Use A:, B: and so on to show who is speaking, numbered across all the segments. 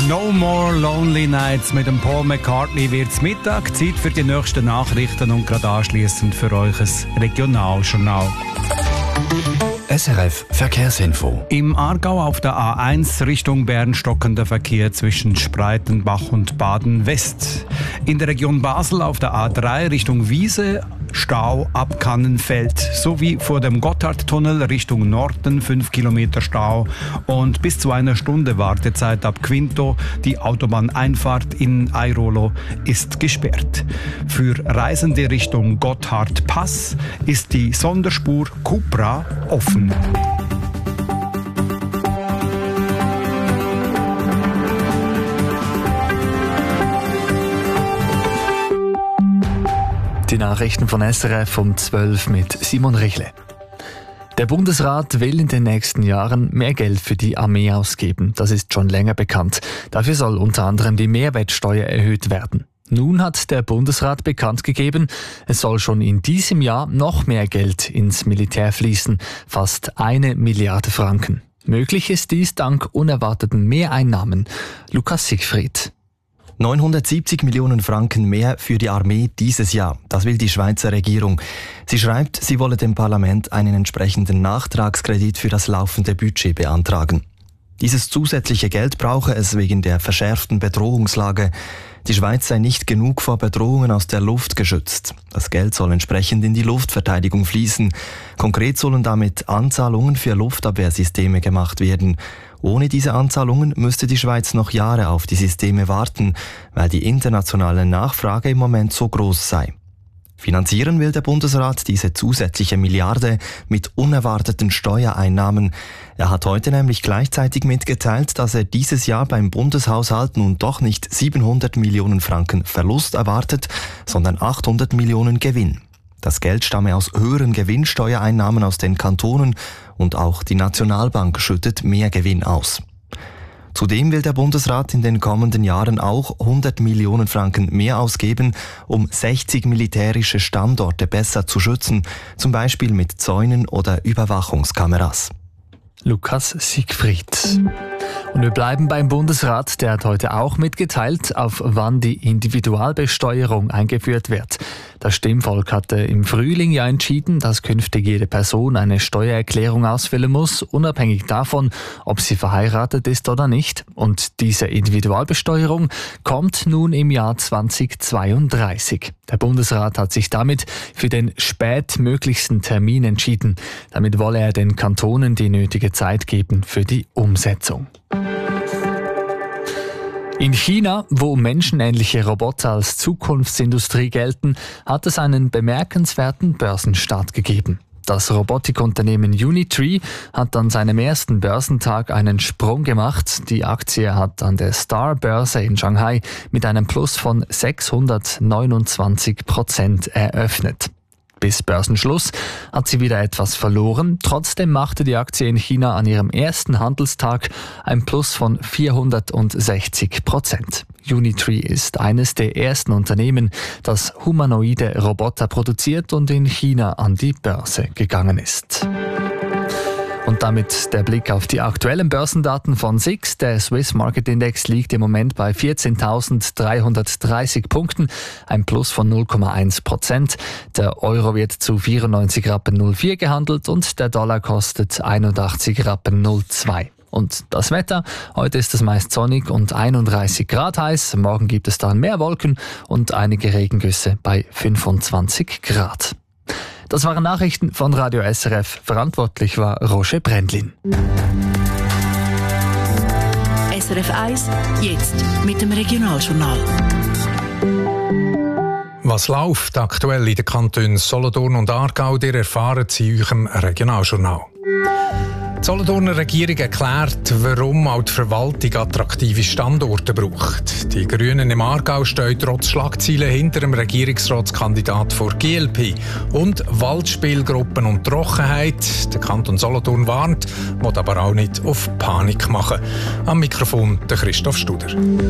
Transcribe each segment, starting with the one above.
A: No More Lonely Nights mit dem Paul McCartney wird's Mittag. Zeit für die nächsten Nachrichten und gerade anschliessend für euch ein Regionaljournal.
B: SRF Verkehrsinfo.
A: Im Aargau auf der A1 Richtung Bern stockender Verkehr zwischen Spreitenbach und Baden-West. In der Region Basel auf der A3 Richtung Wiese Stau ab Kannenfeld, sowie vor dem Gotthardtunnel Richtung Norden 5 Kilometer Stau und bis zu einer Stunde Wartezeit ab Quinto. Die Autobahneinfahrt in Airolo ist gesperrt. Für Reisende Richtung Gotthardpass ist die Sonderspur Cupra offen.
C: Die Nachrichten von SRF um 12 mit Simon Richle. Der Bundesrat will in den nächsten Jahren mehr Geld für die Armee ausgeben. Das ist schon länger bekannt. Dafür soll unter anderem die Mehrwertsteuer erhöht werden. Nun hat der Bundesrat bekannt gegeben, es soll schon in diesem Jahr noch mehr Geld ins Militär fließen, fast 1 Milliarde Franken. Möglich ist dies dank unerwarteten Mehreinnahmen. Lukas Siegfried.
D: 970 Millionen Franken mehr für die Armee dieses Jahr. Das will die Schweizer Regierung. Sie schreibt, sie wolle dem Parlament einen entsprechenden Nachtragskredit für das laufende Budget beantragen. Dieses zusätzliche Geld brauche es wegen der verschärften Bedrohungslage. Die Schweiz sei nicht genug vor Bedrohungen aus der Luft geschützt. Das Geld soll entsprechend in die Luftverteidigung fließen. Konkret sollen damit Anzahlungen für Luftabwehrsysteme gemacht werden. Ohne diese Anzahlungen müsste die Schweiz noch Jahre auf die Systeme warten, weil die internationale Nachfrage im Moment so groß sei. Finanzieren will der Bundesrat diese zusätzliche Milliarde mit unerwarteten Steuereinnahmen. Er hat heute nämlich gleichzeitig mitgeteilt, dass er dieses Jahr beim Bundeshaushalt nun doch nicht 700 Millionen Franken Verlust erwartet, sondern 800 Millionen Gewinn. Das Geld stamme aus höheren Gewinnsteuereinnahmen aus den Kantonen und auch die Nationalbank schüttet mehr Gewinn aus. Zudem will der Bundesrat in den kommenden Jahren auch 100 Millionen Franken mehr ausgeben, um 60 militärische Standorte besser zu schützen, zum Beispiel mit Zäunen oder Überwachungskameras.
C: Lukas Siegfried. Und wir bleiben beim Bundesrat, der hat heute auch mitgeteilt, auf wann die Individualbesteuerung eingeführt wird. Das Stimmvolk hatte im Frühling ja entschieden, dass künftig jede Person eine Steuererklärung ausfüllen muss, unabhängig davon, ob sie verheiratet ist oder nicht. Und diese Individualbesteuerung kommt nun im Jahr 2032. Der Bundesrat hat sich damit für den spätmöglichsten Termin entschieden. Damit wolle er den Kantonen die nötige Zeit geben für die Umsetzung. In China, wo menschenähnliche Roboter als Zukunftsindustrie gelten, hat es einen bemerkenswerten Börsenstart gegeben. Das Robotikunternehmen Unitree hat an seinem ersten Börsentag einen Sprung gemacht. Die Aktie hat an der Star-Börse in Shanghai mit einem Plus von 629% eröffnet. Bis Börsenschluss hat sie wieder etwas verloren. Trotzdem machte die Aktie in China an ihrem ersten Handelstag ein Plus von 460%. Unitree ist eines der ersten Unternehmen, das humanoide Roboter produziert und in China an die Börse gegangen ist. Und damit der Blick auf die aktuellen Börsendaten von SIX. Der Swiss Market Index liegt im Moment bei 14.330 Punkten, ein Plus von 0,1%. Der Euro wird zu 94,04 Rappen gehandelt und der Dollar kostet 81,02 Rappen. Und das Wetter, heute ist es meist sonnig und 31 Grad heiß. Morgen gibt es dann mehr Wolken und einige Regengüsse bei 25 Grad. Das waren Nachrichten von Radio SRF. Verantwortlich war Roger Brändlin.
E: SRF 1, jetzt mit dem Regionaljournal.
F: Was läuft aktuell in den Kantonen Solothurn und Aargau, ihr erfahren Sie in eurem Regionaljournal. Die Solothurner Regierung erklärt, warum auch die Verwaltung attraktive Standorte braucht. Die Grünen im Aargau stehen trotz Schlagzeilen hinter dem Regierungsratskandidat vor GLP. Und Waldspielgruppen und Trockenheit. Der Kanton Solothurn warnt, will aber auch nicht auf Panik machen. Am Mikrofon der Christoph Studer.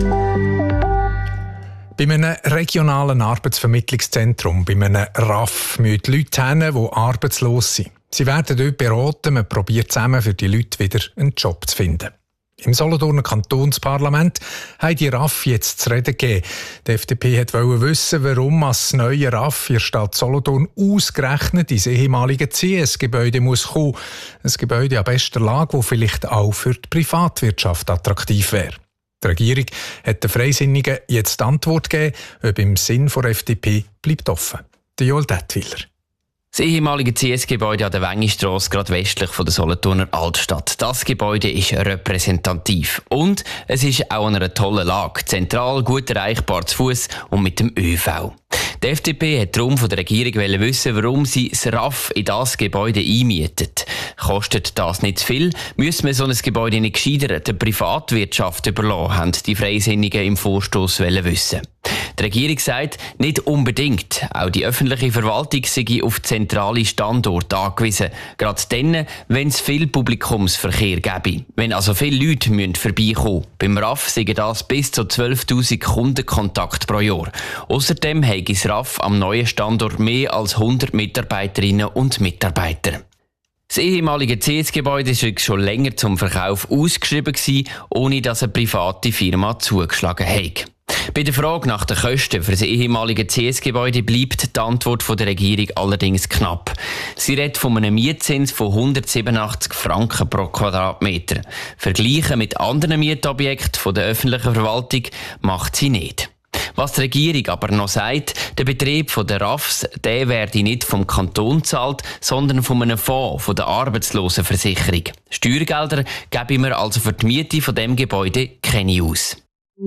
F: Bei einem regionalen Arbeitsvermittlungszentrum, bei einem RAF, müssen die Leute hin, die arbeitslos sind. Sie werden dort beraten, man probiert zusammen für die Leute wieder einen Job zu finden. Im Solothurner Kantonsparlament haben die RAF jetzt zu reden gegeben. Die FDP wollte wissen, warum das neue RAF in der Stadt Solothurn ausgerechnet ins ehemalige CS-Gebäude muss kommen. Ein Gebäude an bester Lage, das vielleicht auch für die Privatwirtschaft attraktiv wäre. Die Regierung hat den Freisinnigen jetzt die Antwort gegeben, ob im Sinn der FDP bleibt offen. Der Joel Dettwiller.
B: Das ehemalige CS-Gebäude an der Wengistrasse, gerade westlich von der Solothurner Altstadt. Das Gebäude ist repräsentativ. Und es ist auch an einer tollen Lage. Zentral, gut erreichbar zu Fuß und mit dem ÖV. Die FDP hat darum von der Regierung wissen, warum sie das RAF in das Gebäude einmietet. Kostet das nicht zu viel, müssen wir so ein Gebäude nicht gescheiter der Privatwirtschaft überlassen, haben die Freisinnigen im Vorstoss wissen. Die Regierung sagt, nicht unbedingt. Auch die öffentliche Verwaltung sei auf zentrale Standorte angewiesen. Gerade dann, wenn es viel Publikumsverkehr gäbe. Wenn also viele Leute vorbeikommen müssen. Beim RAF sei das bis zu 12'000 Kundenkontakte pro Jahr. Außerdem habe das RAF am neuen Standort mehr als 100 Mitarbeiterinnen und Mitarbeiter. Das ehemalige CS-Gebäude war schon länger zum Verkauf ausgeschrieben, ohne dass eine private Firma zugeschlagen hat. Bei der Frage nach den Kosten für das ehemalige CS-Gebäude bleibt die Antwort der Regierung allerdings knapp. Sie redet von einem Mietzins von 187 Franken pro Quadratmeter. Vergleichen mit anderen Mietobjekten der öffentlichen Verwaltung macht sie nicht. Was die Regierung aber noch sagt, der Betrieb der RAFs, der werde nicht vom Kanton gezahlt, sondern von einem Fonds von der Arbeitslosenversicherung. Steuergelder geben wir also für die Miete von dem Gebäude keine aus.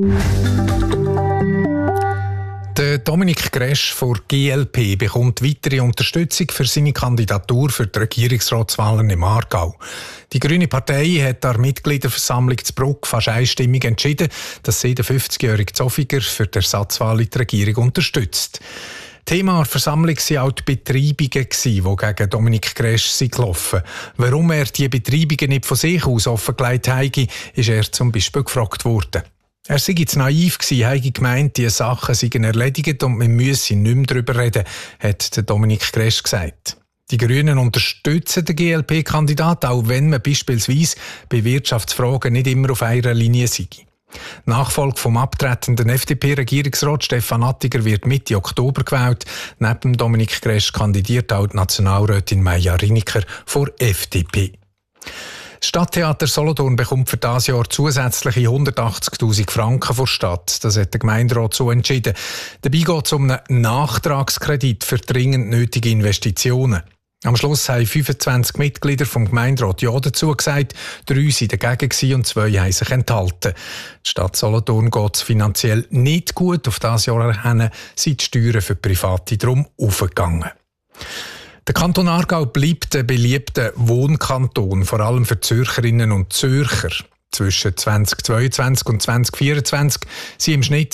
F: Der Dominik Gresch von GLP bekommt weitere Unterstützung für seine Kandidatur für die Regierungsratswahlen im Aargau. Die Grüne Partei hat der Mitgliederversammlung zu Bruck fast einstimmig entschieden, dass sie den 50-jährigen Zofiger für die Ersatzwahl in die Regierung unterstützt. Thema der Versammlung waren auch die Betreibungen, die gegen Dominik Gresch gelaufen sind. Warum er diese Betreibungen nicht von sich aus offengelegt habe, ist er zum Beispiel gefragt worden. Er sei zu naiv gewesen, habe gemeint, diese Sachen seien erledigt und man müsse nicht mehr darüber reden, hat Dominik Gresch gesagt. Die Grünen unterstützen den GLP-Kandidat, auch wenn man beispielsweise bei Wirtschaftsfragen nicht immer auf einer Linie sei. Nachfolge vom abtretenden FDP-Regierungsrat Stefan Attiger wird Mitte Oktober gewählt. Neben Dominik Gresch kandidiert auch die Nationalrätin Maja Riniker vor FDP. Das Stadttheater Solothurn bekommt für dieses Jahr zusätzliche 180'000 Franken von der Stadt. Das hat der Gemeinderat so entschieden. Dabei geht es um einen Nachtragskredit für dringend nötige Investitionen. Am Schluss haben 25 Mitglieder vom Gemeinderat Ja dazu gesagt, 3 waren dagegen und 2 haben sich enthalten. Die Stadt Solothurn geht es finanziell nicht gut. Auf dieses Jahr hin sind die Steuern für Private darum aufgegangen. Der Kanton Aargau bleibt ein beliebter Wohnkanton, vor allem für Zürcherinnen und Zürcher. Zwischen 2022 und 2024 sind im Schnitt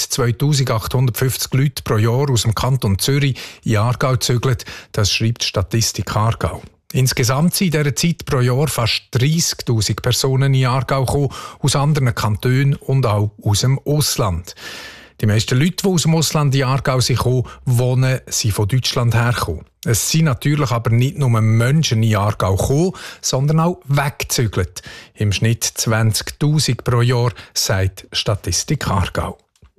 F: 2850 Leute pro Jahr aus dem Kanton Zürich in Aargau gezügelt. Das schreibt die Statistik Aargau. Insgesamt sind in dieser Zeit pro Jahr fast 30'000 Personen in Aargau gekommen, aus anderen Kantonen und auch aus dem Ausland. Die meisten Leute, die aus dem Ausland in Aargau kommen, wohnen, sind von Deutschland hergekommen. Es sind natürlich aber nicht nur Menschen in Aargau gekommen, sondern auch weggezügelt. Im Schnitt 20'000 pro Jahr, sagt Statistik Aargau.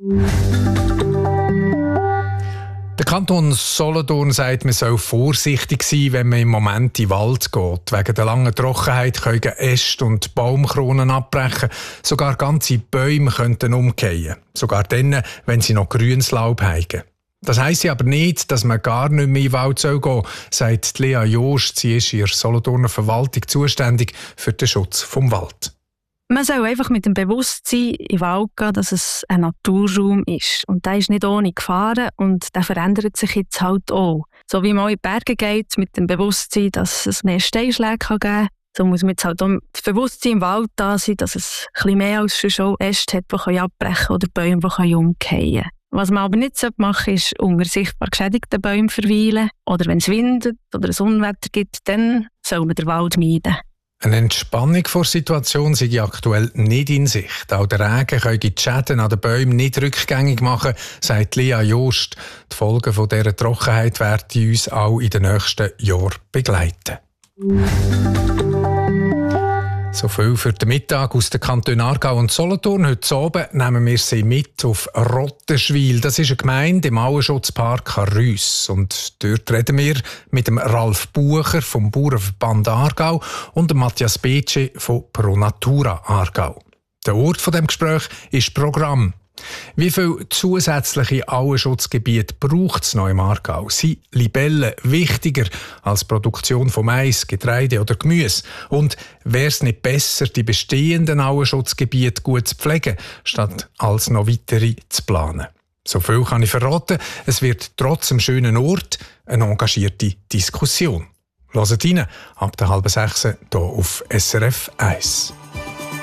F: Der Kanton Solothurn sagt, man soll vorsichtig sein, wenn man im Moment in den Wald geht. Wegen der langen Trockenheit können Äste und Baumkronen abbrechen. Sogar ganze Bäume könnten umfallen. Sogar dann, wenn sie noch grünes Laub haben. Das heisst aber nicht, dass man gar nicht mehr in den Wald gehen soll, sagt Lea Jost. Sie ist in der Solothurner Verwaltung zuständig für den Schutz vom Wald.
G: Man soll einfach mit dem Bewusstsein in den Wald gehen, dass es ein Naturraum ist. Und der ist nicht ohne Gefahren und der verändert sich jetzt halt auch. So wie man in die Berge geht, mit dem Bewusstsein, dass es mehr Steinschläge geben kann, so muss man jetzt halt auch das Bewusstsein im Wald da sein, dass es ein bisschen mehr als schon Äste hat, die abbrechen können oder Bäume, die umfallen können. Was man aber nicht machen sollte, ist unter sichtbar geschädigten Bäumen verweilen. Oder wenn es windet oder ein Unwetter gibt, dann soll man den Wald meiden.
F: Eine Entspannung vor der Situation sei aktuell nicht in Sicht. Auch der Regen könne die Schäden an den Bäumen nicht rückgängig machen, sagt Lea Jost. Die Folgen von dieser Trockenheit werden uns auch in den nächsten Jahren begleiten. So viel für den Mittag aus den Kantonen Aargau und Solothurn. Heute Abend nehmen wir sie mit auf Rottenschwil. Das ist eine Gemeinde im Auenschutzpark Rüss. Und dort reden wir mit dem Ralf Bucher vom Bauernverband Aargau und dem Matthias Betsche von Pro Natura Aargau. Der Ort von dem Gespräch ist Programm. Wie viele zusätzliche Auenschutzgebiete braucht es noch im Aargau? Sind Libellen wichtiger als die Produktion von Mais, Getreide oder Gemüse? Und wäre es nicht besser, die bestehenden Auenschutzgebiete gut zu pflegen, statt als noch weitere zu planen? So viel kann ich verraten. Es wird trotz einem schönen Ort eine engagierte Diskussion. Hört rein, ab der 5:30 hier auf SRF 1.